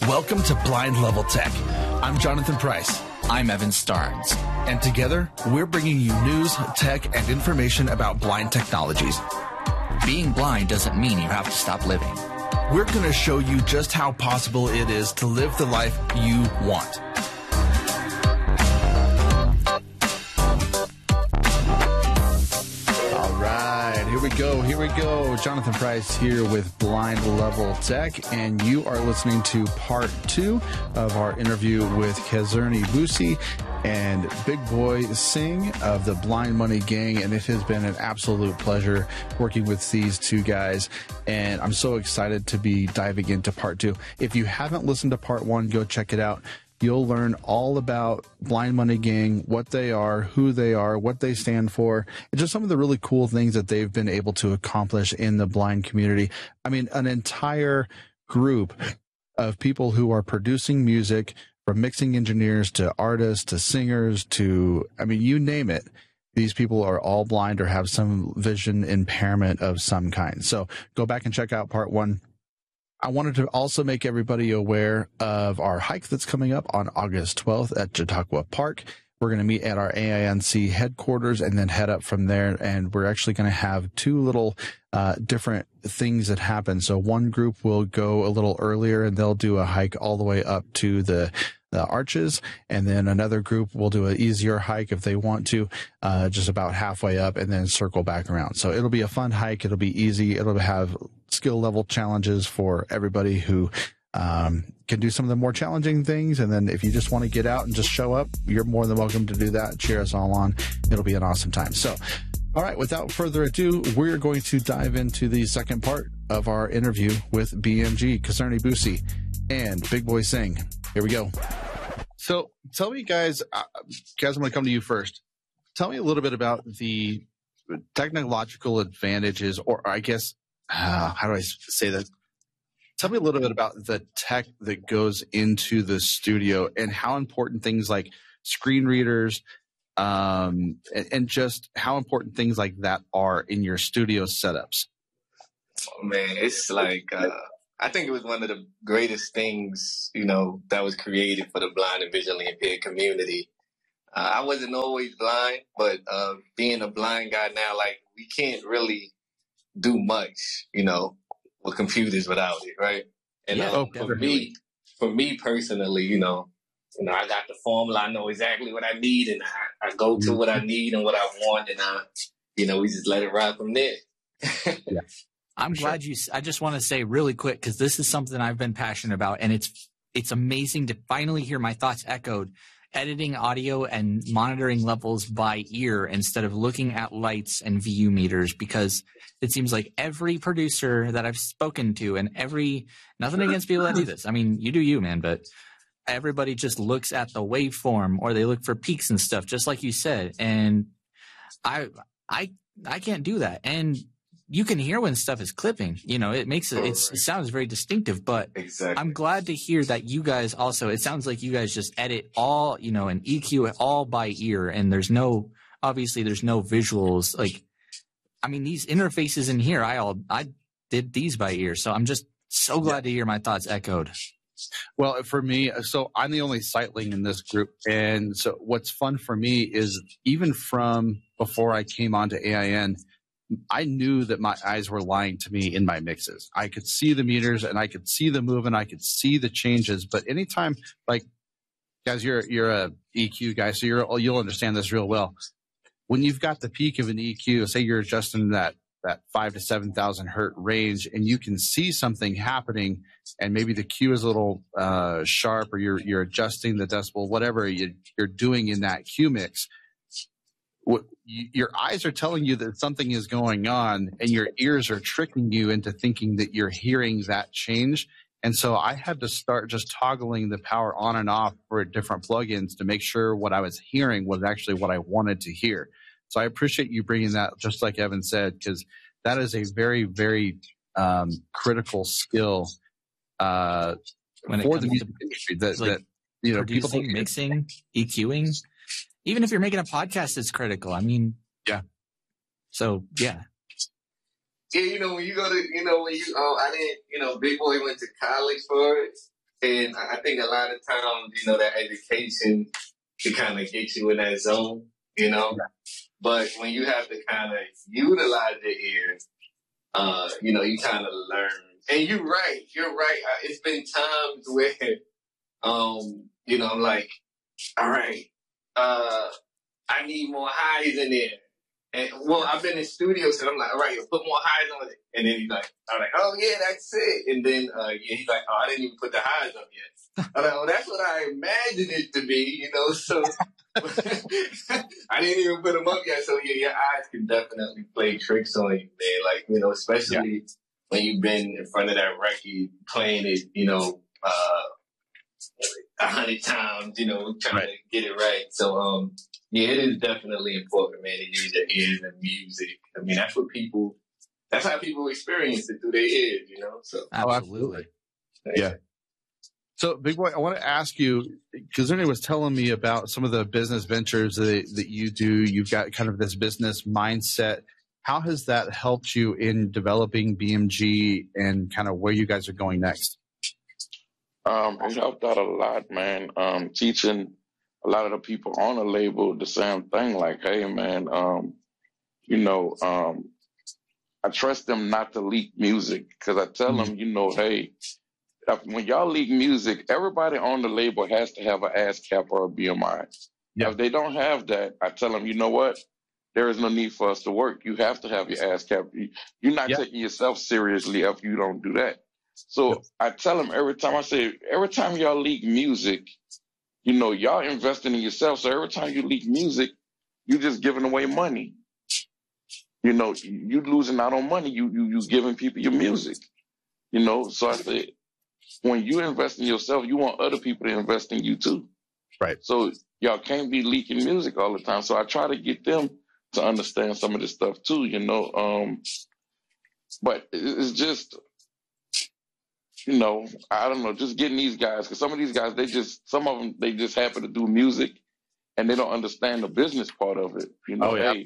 Welcome to Blind Level Tech. I'm Jonathan Price. I'm Evan Starnes. And together, we're bringing you news, tech, and information about blind technologies. Being blind doesn't mean you have to stop living. We're going to show you just how possible it is to live the life you want. Here we go. Jonathan Price here with Blind Level Tech, and you are listening to part 2 of our interview with Kezerny Busi and Big Boy Singh of the Blind Money Gang, and it has been an absolute pleasure working with these two guys, and I'm so excited to be diving into part 2. If you haven't listened to part 1, go check it out. You'll learn all about Blind Money Gang, what they are, who they are, what they stand for, and just some of the really cool things that they've been able to accomplish in the blind community. I mean, an entire group of people who are producing music, from mixing engineers to artists to singers to, I mean, you name it. These people are all blind or have some vision impairment of some kind. So go back and check out part 1. I wanted to also make everybody aware of our hike that's coming up on August 12th at Chautauqua Park. We're going to meet at our AINC headquarters and then head up from there. And we're actually going to have 2 little different things that happen. So one group will go a little earlier and they'll do a hike all the way up to the arches, and then another group will do an easier hike if they want to, just about halfway up and then circle back around. So it'll be a fun hike. It'll be easy. It'll have skill level challenges for everybody who can do some of the more challenging things. And then if you just want to get out and just show up, you're more than welcome to do that. Cheer us all on. It'll be an awesome time. So, all right, without further ado, we're going to dive into the second part of our interview with BMG, Kezerny Busi, and Big Boy Singh. Here we go. So tell me, guys, I'm going to come to you first. Tell me a little bit about the technological advantages, or I guess, how do I say that? Tell me a little bit about the tech that goes into the studio and how important things like screen readers and just how important things like that are in your studio setups. Oh, man, it's like I think it was one of the greatest things, that was created for the blind and visually impaired community. I wasn't always blind, but being a blind guy now, like, we can't really do much, with computers without it, right? And for me personally, I got the formula. I know exactly what I need, and I go to what I need and what I want, and we just let it ride from there. Yeah. I'm glad I just want to say really quick, because this is something I've been passionate about, and it's amazing to finally hear my thoughts echoed. Editing audio and monitoring levels by ear instead of looking at lights and VU meters, because it seems like every producer that I've spoken to and nothing against people that do this. I mean, you do you, man, but everybody just looks at the waveform or they look for peaks and stuff, just like you said. And I can't do that. And you can hear when stuff is clipping, it makes it, it sounds very distinctive, but exactly. I'm glad to hear that you guys also, it sounds like you guys just edit all, and EQ it all by ear, and there's no visuals. Like, I mean, these interfaces in here, I did these by ear. So I'm just so glad to hear my thoughts echoed. Well, for me, so I'm the only sightling in this group. And so what's fun for me is even from before I came onto AIN, I knew that my eyes were lying to me in my mixes. I could see the meters and I could see the movement. I could see the changes. But anytime, like, guys, you're a EQ guy, so you'll understand this real well. When you've got the peak of an EQ, say you're adjusting that 5,000 to 7,000 hertz range, and you can see something happening, and maybe the Q is a little sharp, or you're adjusting the decibel, whatever you're doing in that Q mix. Your eyes are telling you that something is going on, and your ears are tricking you into thinking that you're hearing that change. And so I had to start just toggling the power on and off for different plugins to make sure what I was hearing was actually what I wanted to hear. So I appreciate you bringing that, just like Evan said, because that is a very, very critical skill for the music industry. That producing, people mixing, EQing. Even if you're making a podcast, it's critical. I mean, yeah. So, yeah. Yeah, when you go to, I didn't, Big Boy went to college for it. And I think a lot of times, you know, that education can kind of get you in that zone, you know. But when you have to kind of utilize your ears, you know, you kind of learn. And you're right. It's been times where, you know, I'm like, all right, I need more highs in there. And well, I've been in studios, and I'm like, all right, put more highs on it. And then he's like, I'm like, oh yeah, that's it. And then he's like, oh, I didn't even put the highs up yet. I'm like, oh, that's what I imagined it to be, you know. So I didn't even put them up yet. So yeah, your eyes can definitely play tricks on you, man. Like, you know, especially when you've been in front of that record, playing it, you know, 100 times, you know, trying to get it right. So, yeah, it is definitely important, man, to use your ears and music. I mean, that's how people experience it through their ears, you know? So, absolutely. Yeah. So, Big Boy, I want to ask you, because Ernie was telling me about some of the business ventures that you do. You've got kind of this business mindset. How has that helped you in developing BMG and kind of where you guys are going next? It helped out a lot, man. Teaching a lot of the people on the label the same thing. Like, hey, man, you know, I trust them not to leak music because I tell them, you know, hey, when y'all leak music, everybody on the label has to have an ASCAP or a BMI. Yeah. If they don't have that, I tell them, you know what? There is no need for us to work. You have to have your ASCAP. You're not taking yourself seriously if you don't do that. So I tell them every time y'all leak music, you know, y'all investing in yourself. So every time you leak music, you just giving away money. You know, you losing out on money. You giving people your music. You know, so I said, when you invest in yourself, you want other people to invest in you too. Right. So y'all can't be leaking music all the time. So I try to get them to understand some of this stuff too, you know. But it's just, you know, I don't know, just getting these guys, because some of these guys, some of them, they just happen to do music and they don't understand the business part of it. You know, hey,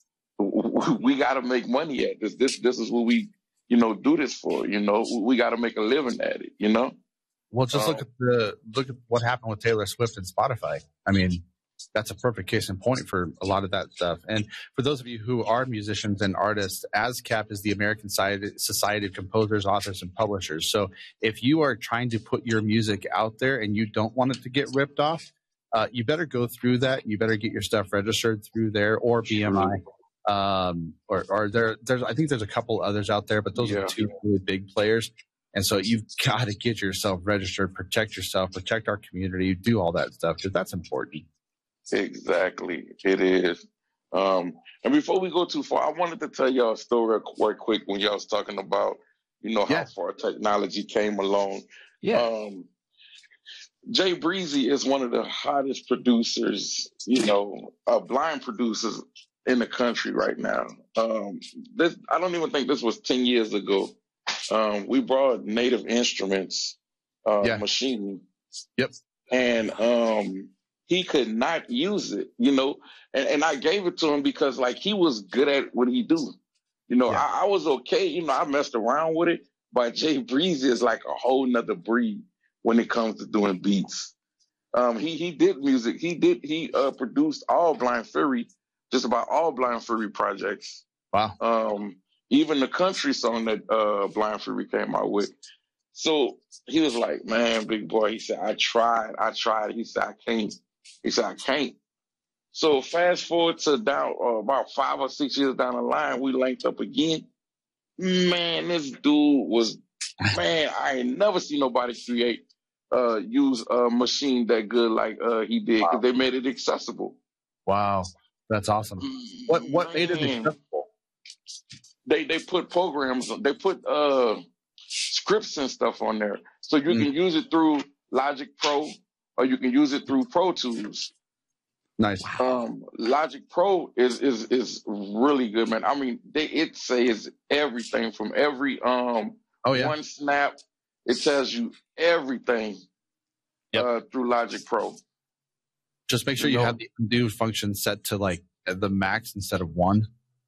we got to make money at this. This is what we, you know, do this for. You know, we got to make a living at it, you know? Well, just look at what happened with Taylor Swift and Spotify. I mean, that's a perfect case in point for a lot of that stuff. And for those of you who are musicians and artists, ASCAP is the American Society of Composers, Authors, and Publishers. So if you are trying to put your music out there and you don't want it to get ripped off, you better go through that. You better get your stuff registered through there or BMI. Or there's I think there's a couple others out there, but those are two really big players. And so you've got to get yourself registered, protect yourself, protect our community, do all that stuff because that's important. Exactly. It is. And before we go too far, I wanted to tell y'all a story real quick when y'all was talking about, you know, how far technology came along. Yeah. Jay Breezy is one of the hottest producers, you know, blind producers in the country right now. I don't even think this was 10 years ago. We brought Native Instruments machine. Yep. And he could not use it, you know, and I gave it to him because like he was good at what he do. You know, I was okay, you know, I messed around with it, but Jay Breezy is like a whole nother breed when it comes to doing beats. He did music. He produced all Blind Fury, just about all Blind Fury projects. Wow. Even the country song that Blind Fury came out with. So he was like, man, Big Boy, he said, I tried. He said, I can't. He said, I can't. So fast forward to about 5 or 6 years down the line, we linked up again. Man, this dude was, I ain't never seen nobody use a machine that good like he did because they made it accessible. Wow. That's awesome. What made it accessible? They put programs, they put scripts and stuff on there. So you can use it through Logic Pro or you can use it through Pro Tools. Nice. Logic Pro is really good, man. I mean, it says everything from every one snap. It tells you everything through Logic Pro. Just make sure you have the undo function set to like the max instead of 1.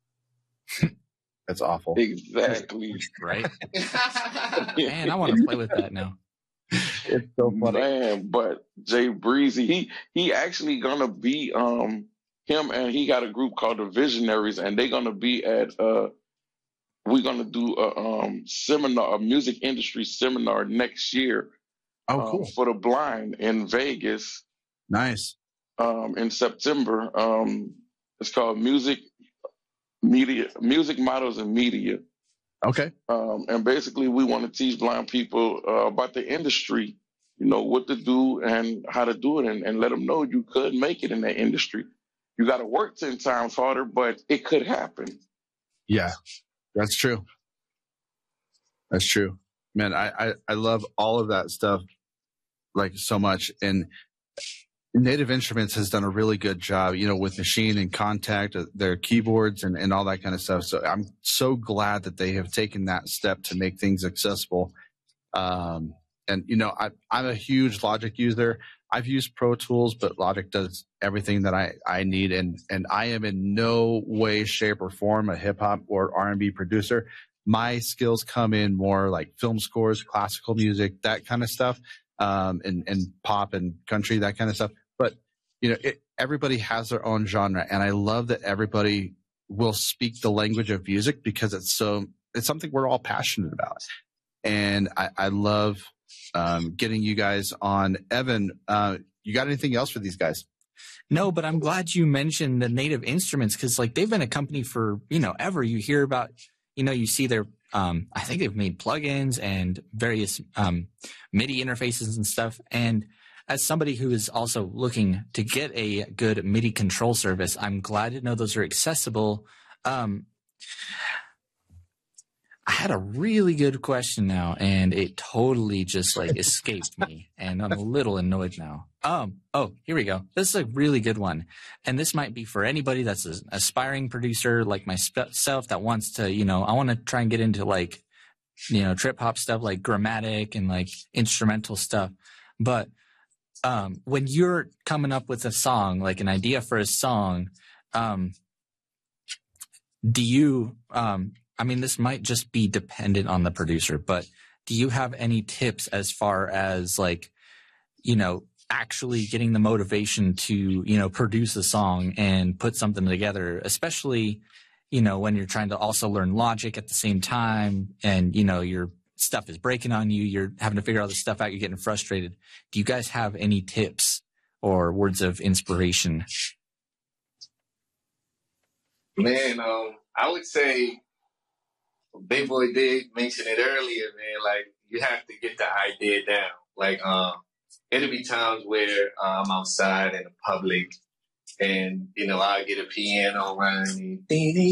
That's awful. Exactly. Right. Man, I want to play with that now. It's so funny, man. But Jay Breezy, he actually gonna be him, and he got a group called the Visionaries, and they're gonna be at we're gonna do a seminar, a music industry seminar next year. Oh, cool. For the blind in Vegas. Nice. In September. It's called Music Models and Media. Okay. And basically we want to teach blind people about the industry, you know, what to do and how to do it, and let them know you could make it in that industry. You got to work 10 times harder, but it could happen. Yeah, that's true. That's true. Man, I love all of that stuff, like, so much. And Native Instruments has done a really good job, you know, with Machine and Contact, their keyboards and all that kind of stuff. So I'm so glad that they have taken that step to make things accessible. And, you know, I'm a huge Logic user. I've used Pro Tools, but Logic does everything that I need. And I am in no way, shape, or form a hip-hop or R&B producer. My skills come in more like film scores, classical music, that kind of stuff, and pop and country, that kind of stuff. But, you know, everybody has their own genre, and I love that everybody will speak the language of music because it's something we're all passionate about. And I love getting you guys on. Evan, you got anything else for these guys? No, but I'm glad you mentioned the Native Instruments, because like they've been a company for, you know, ever. You hear about, you know, you see their I think they've made plugins and various MIDI interfaces and stuff. And as somebody who is also looking to get a good MIDI control service, I'm glad to know those are accessible. I had a really good question now, and it totally just like escaped me, and I'm a little annoyed now. Oh, here we go. This is a really good one. And this might be for anybody that's an aspiring producer like myself that wants to, you know, I want to try and get into like, you know, trip hop stuff like Grammatic and like instrumental stuff. But when you're coming up with a song, like an idea for a song, do you, I mean, this might just be dependent on the producer, but do you have any tips as far as like, you know, actually getting the motivation to, you know, produce a song and put something together, especially, you know, when you're trying to also learn Logic at the same time and, you know, your stuff is breaking on you, you're having to figure all this stuff out, you're getting frustrated. Do you guys have any tips or words of inspiration? Man, I would say Big Boy did mention it earlier, man. Like, you have to get the idea down. Like, it'll be times where I'm outside in the public and, you know, I'll get a piano running.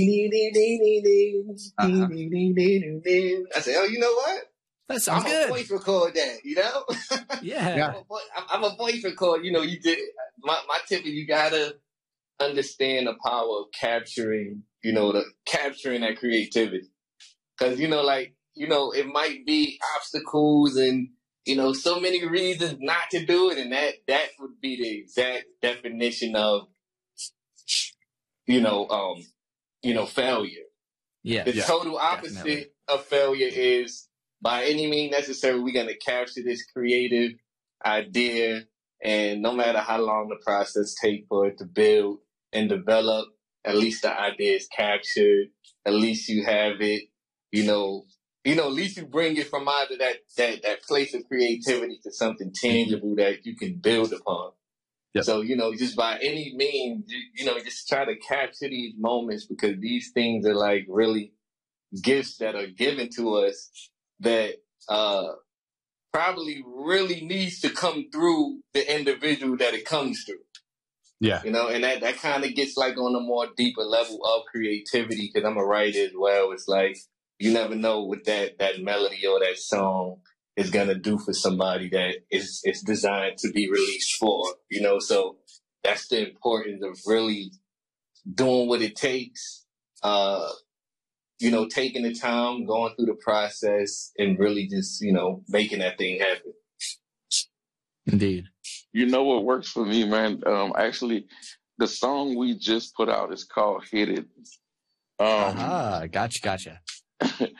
I say, oh, you know what? That sounds good. I'm a voice record that, you know? Yeah. I'm a voice record. You know, you did my tip is you gotta understand the power of capturing, you know, capturing that creativity. Cause, you know, like, you know, it might be obstacles and, you know, so many reasons not to do it. And that would be the exact definition of, you know, failure. Yeah. The total opposite definitely. Of failure is by any means necessary, we're going to capture this creative idea. And no matter how long the process takes for it to build and develop, at least the idea is captured. At least you have it, you know, at least you bring it from either that place of creativity to something tangible that you can build upon. Yep. So, you know, just by any means, you know, just try to capture these moments because these things are like really gifts that are given to us that probably really needs to come through the individual that it comes through. Yeah. You know, and that kind of gets like on a more deeper level of creativity because I'm a writer as well. It's like you never know what that melody or that song is going to do for somebody that it's designed to be released for, you know? So that's the importance of really doing what it takes, you know, taking the time, going through the process and really just, you know, making that thing happen. Indeed. You know what works for me, man? Actually, the song we just put out is called Hit It. Gotcha.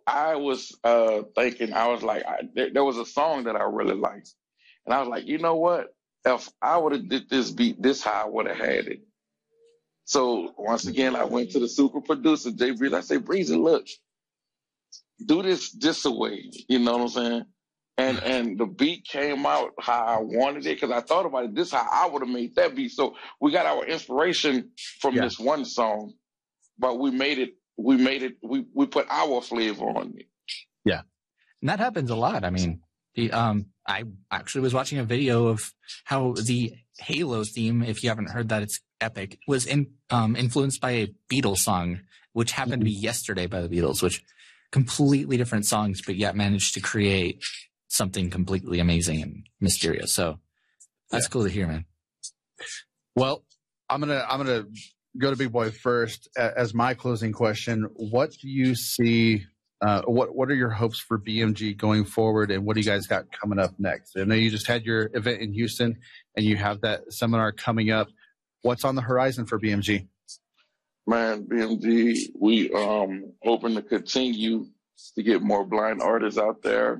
I was thinking, I was like, there was a song that I really liked. And I was like, you know what? If I would have did this beat this high, I would have had it. So once again, I went to the super producer, Jay Breezy. I say, Breezy, look, do this away. You know what I'm saying? And the beat came out how I wanted it, because I thought about it. This how I would have made that beat. So we got our inspiration from this one song, but we put our flavor on it. Yeah. And that happens a lot. I mean, I actually was watching a video of how the Halo theme, if you haven't heard that, it's epic, was influenced by a Beatles song, which happened to be Yesterday by the Beatles, which completely different songs, but yet managed to create something completely amazing and mysterious. So that's cool to hear, man. Well, I'm gonna go to Big Boy first as my closing question. What do you see? What are your hopes for BMG going forward, and what do you guys got coming up next? I know you just had your event in Houston, and you have that seminar coming up. What's on the horizon for BMG? Man, BMG, we hoping to continue to get more blind artists out there.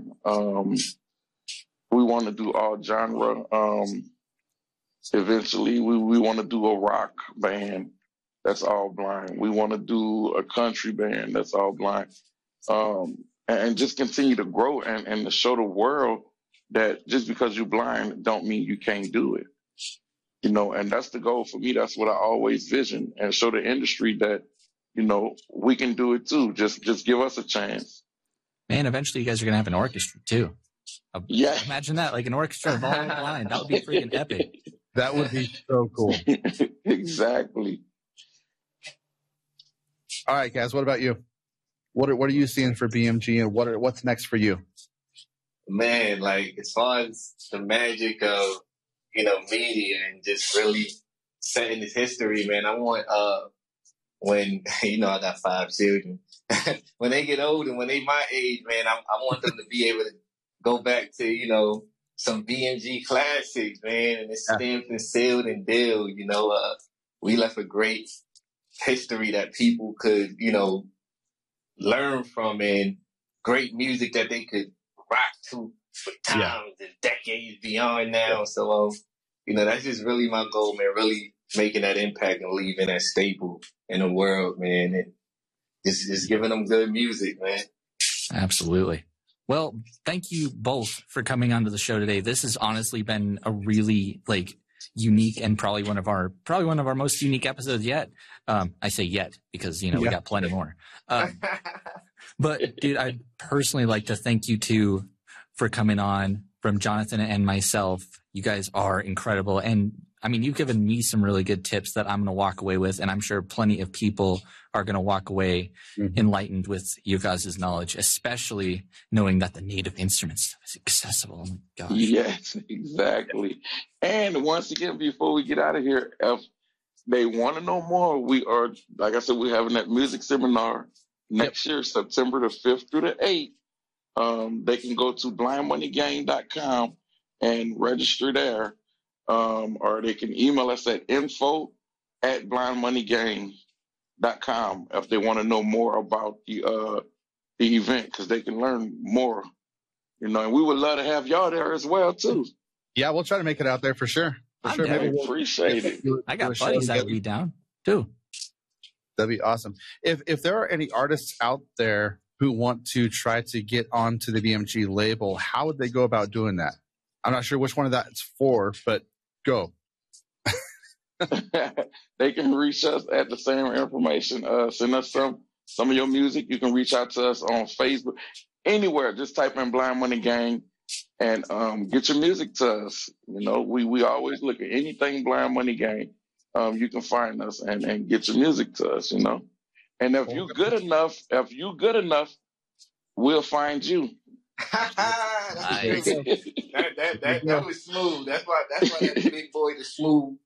We want to do all genre. Eventually, we want to do a rock band that's all blind. We want to do a country band that's all blind. And just continue to grow and to show the world that just because you're blind don't mean you can't do it. You know, and that's the goal for me. That's what I always vision, and show the industry that, you know, we can do it too. Just give us a chance. Man, eventually you guys are going to have an orchestra too. Yeah. Imagine that, like an orchestra of all blind. That would be freaking epic. That would be so cool. Exactly. All right, guys, what about you? What are you seeing for BMG, and what's next for you? Man, like, as far as the magic of, you know, media and just really setting this history, man, I want, when, you know, I got 5 children, when they get old and when they my age, man, I want them to be able to go back to, you know, some BMG classics, man, and it's stamped and sealed and dealed, you know. We left a great history that people could, you know, learn from, and great music that they could rock to for times and decades beyond now. So, you know, that's just really my goal, man, really making that impact and leaving that staple in the world, man, and just giving them good music, man. Absolutely. Well, thank you both for coming onto the show today. This has honestly been a really, like, unique and probably one of our most unique episodes yet. I say yet because, you know, we got plenty more. But dude, I'd personally like to thank you two for coming on. From Jonathan and myself, you guys are incredible. And I mean, you've given me some really good tips that I'm going to walk away with. And I'm sure plenty of people are going to walk away enlightened with you guys' knowledge, especially knowing that the native instruments is accessible. Oh my gosh. Yes, exactly. And once again, before we get out of here, if they want to know more, we are, like I said, we're having that music seminar next year, September the 5th through the 8th. They can go to blindmoneygang.com and register there. Or they can email us at info@blindmoneygang.com if they want to know more about the event, because they can learn more, you know, and we would love to have y'all there as well too. Yeah, we'll try to make it out there for sure. Maybe we'll appreciate it. I got buddies that would be down too. That'd be awesome. If there are any artists out there who want to try to get onto the BMG label, how would they go about doing that? I'm not sure which one of that's for, but go. They can reach us at the same information. Send us some of your music. You can reach out to us on Facebook, anywhere. Just type in Blind Money Gang and get your music to us. You know, we always look at anything Blind Money Gang. You can find us and get your music to us, you know. And if you're good enough, we'll find you. Nice. That was smooth. That's why that Big Boy is smooth.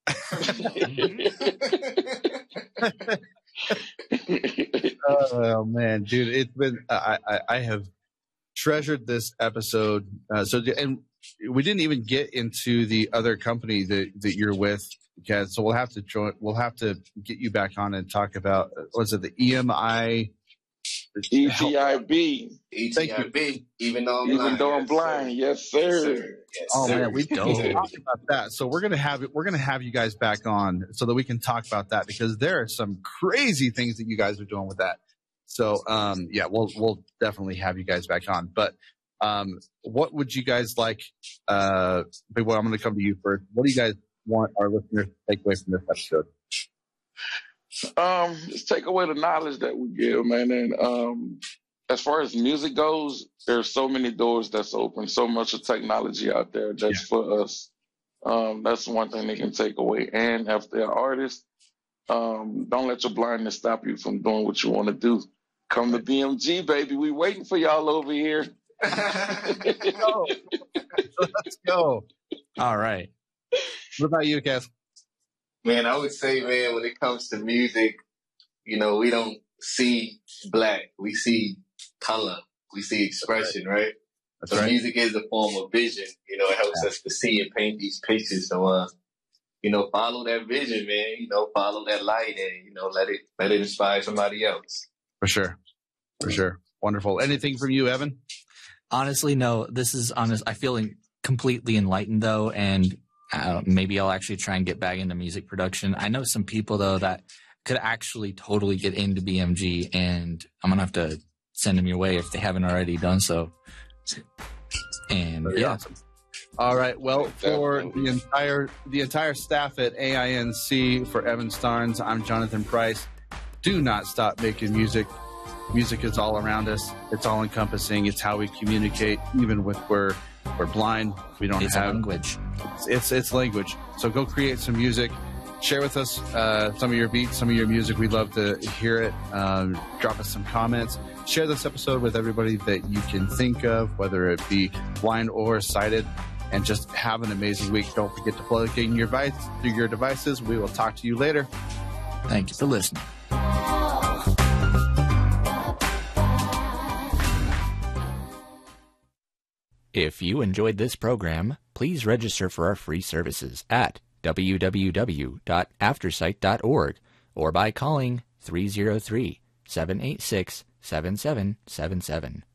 Oh man, dude, it's been I have treasured this episode. And we didn't even get into the other company that you're with, Kaz. So we'll have to get you back on and talk about, was it the EMI ETIB. ETIB. Even though I'm blind. Yes, sir. Yes, oh sir. man, we don't talk about that. So we're gonna have you guys back on so that we can talk about that, because there are some crazy things that you guys are doing with that. So yeah, we'll definitely have you guys back on. But what would you guys like? Big Boy, I'm going to come to you first. What do you guys want our listeners to take away from this episode? Just take away the knowledge that we give, man. And as far as music goes, there's so many doors that's open, so much of technology out there that's for us. That's one thing they can take away. And if they're artists, don't let your blindness stop you from doing what you want to do. Come to BMG, baby. We waiting for y'all over here. Let's go. All right. What about you, Cass? Man, I would say, man, when it comes to music, we don't see black. We see color. We see expression, right? That's so right. Music is a form of vision. It helps us to see and paint these pictures. So, follow that vision, man. Follow that light and, let it inspire somebody else. For sure. Wonderful. Anything from you, Evan? Honestly, no. This is honest. I feel completely enlightened, though, and maybe I'll actually try and get back into music production. I know some people, though, that could actually totally get into BMG, and I'm going to have to send them your way if they haven't already done so. And Very awesome. All right. Well, for the entire staff at AINC, for Evan Starnes, I'm Jonathan Price. Do not stop making music. Music is all around us. It's all encompassing. It's how we communicate, even with we're blind. We don't have language. It's language. So go create some music. Share with us some of your beats, some of your music. We'd love to hear it. Drop us some comments. Share this episode with everybody that you can think of, whether it be blind or sighted. And just have an amazing week. Don't forget to plug in your devices. We will talk to you later. Thank you for listening. If you enjoyed this program, please register for our free services at www.aftersight.org or by calling 303-786-7777.